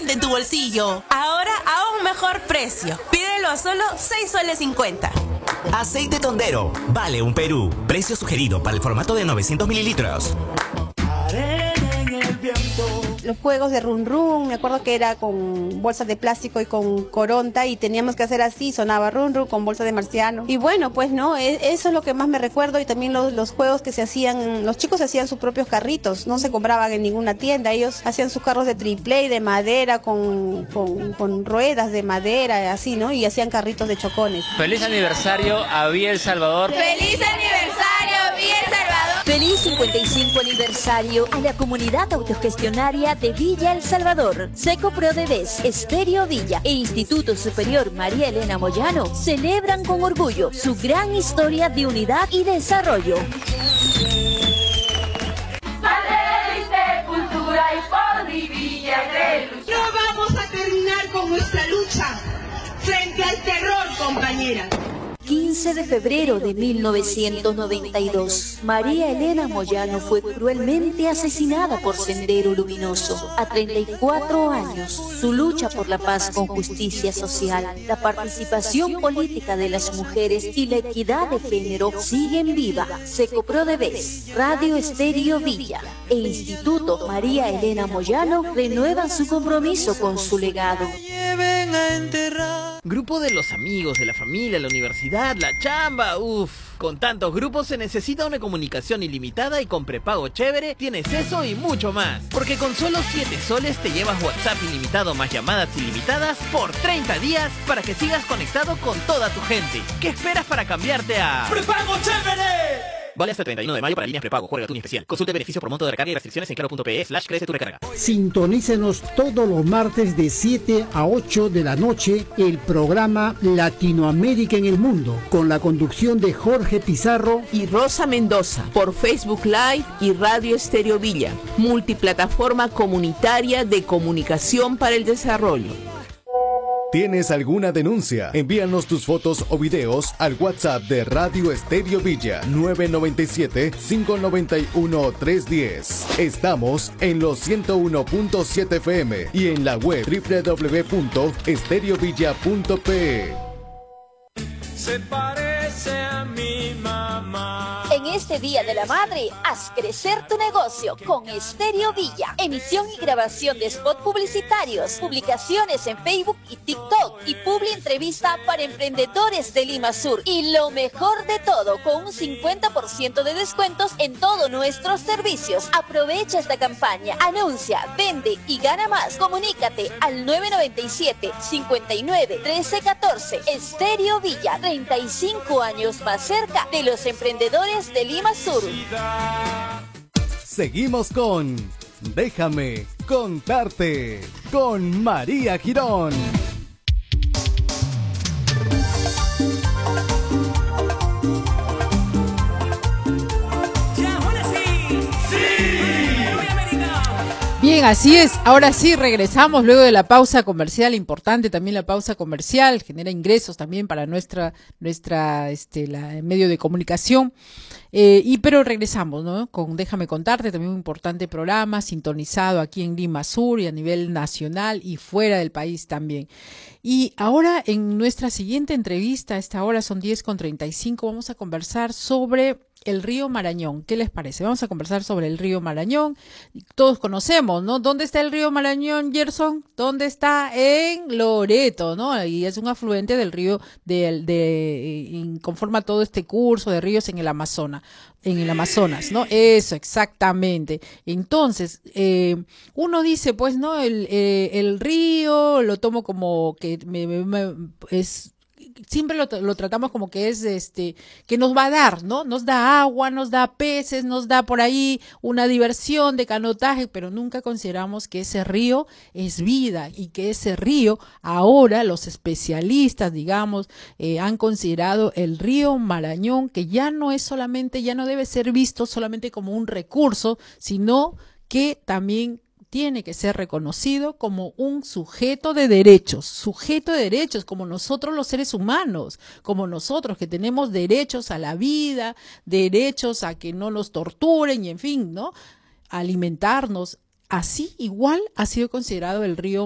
rinde en tu bolsillo. Ahora a un mejor precio. Pídelo a solo 6 soles 50. Aceite Tondero, vale un Perú. Precio sugerido para el formato de 900 mililitros. Los juegos de run run, me acuerdo que era con bolsas de plástico y con coronta y teníamos que hacer así, sonaba run run con bolsa de marciano. Y bueno, pues no, eso es lo que más me recuerdo, y también los juegos que se hacían, los chicos hacían sus propios carritos, no se compraban en ninguna tienda, ellos hacían sus carros de triple de madera con ruedas de madera, así, ¿no? Y hacían carritos de chocones. Feliz aniversario a Villa El Salvador. ¡Feliz aniversario, Villa El Salvador! Feliz 55 aniversario a la comunidad autogestionaria de Villa El Salvador. Secoprodebes, Estéreo Villa e Instituto Superior María Elena Moyano celebran con orgullo su gran historia de unidad y desarrollo. No vamos a terminar con nuestra lucha frente al terror, compañeras. 15 de febrero de 1992, María Elena Moyano fue cruelmente asesinada por Sendero Luminoso. A 34 años, su lucha por la paz con justicia social, la participación política de las mujeres y la equidad de género siguen viva. Secoprodebes, Radio Estéreo Villa e Instituto María Elena Moyano renuevan su compromiso con su legado. Grupo de los amigos, de la familia, la universidad, la chamba, Con tantos grupos se necesita una comunicación ilimitada y con prepago chévere tienes eso y mucho más. Porque con solo 7 soles te llevas WhatsApp ilimitado más llamadas ilimitadas por 30 días para que sigas conectado con toda tu gente. ¿Qué esperas para cambiarte a ¡prepago chévere! Vale hasta el 31 de mayo para líneas prepago. Juega tu especial. Consulte beneficio por monto de recarga y restricciones en claro.pe/crece tu recarga. Sintonícenos todos los martes de 7 a 8 de la noche el programa Latinoamérica en el Mundo con la conducción de Jorge Pizarro y Rosa Mendoza por Facebook Live y Radio Estéreo Villa, multiplataforma comunitaria de comunicación para el desarrollo. ¿Tienes alguna denuncia? Envíanos tus fotos o videos al WhatsApp de Radio Estéreo Villa 997-591-310. Estamos en los 101.7 FM y en la web www.estereovilla.pe. Se parece a mi mamá. En este Día de la Madre, haz crecer tu negocio con Estéreo Villa. Emisión y grabación de spot publicitarios, publicaciones en Facebook y TikTok y publi entrevista para emprendedores de Lima Sur. Y lo mejor de todo, con un 50% de descuentos en todos nuestros servicios. Aprovecha esta campaña, anuncia, vende y gana más. Comunícate al 997-59-1314. Estéreo Villa, 35 años más cerca de los emprendedores de Lima Sur. Seguimos con Déjame Contarte con María Girón. Bien, así es. Ahora sí, regresamos luego de la pausa comercial. Importante también la pausa comercial, genera ingresos también para nuestra medio de comunicación. Pero regresamos, ¿no? Con Déjame Contarte, también un importante programa sintonizado aquí en Lima Sur y a nivel nacional y fuera del país también. Y ahora en nuestra siguiente entrevista, a esta hora son 10:35, vamos a conversar sobre el río Marañón. ¿Qué les parece? Vamos a conversar sobre el río Marañón. Todos conocemos, ¿no? ¿Dónde está el río Marañón, Gerson? ¿Dónde está? En Loreto, ¿no? Y es un afluente del río conforma todo este curso de ríos en el Amazonas, ¿no? Eso, exactamente. Entonces, uno dice, pues, ¿no? El río lo tomo como que es... Siempre lo tratamos como que es que nos va a dar, ¿no? Nos da agua, nos da peces, nos da por ahí una diversión de canotaje, pero nunca consideramos que ese río es vida y que ese río ahora los especialistas, digamos, han considerado el río Marañón, que ya no debe ser visto solamente como un recurso, sino que también tiene que ser reconocido como un sujeto de derechos como nosotros los seres humanos, como nosotros que tenemos derechos a la vida, derechos a que no nos torturen y en fin, ¿no? Alimentarnos. Así igual ha sido considerado el río